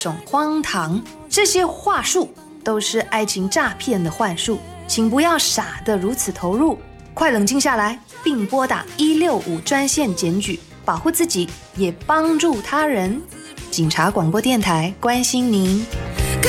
种荒唐，这些话术都是爱情诈骗的幻术，请不要傻得如此投入，快冷静下来，并拨打165专线检举，保护自己，也帮助他人。警察广播电台关心您。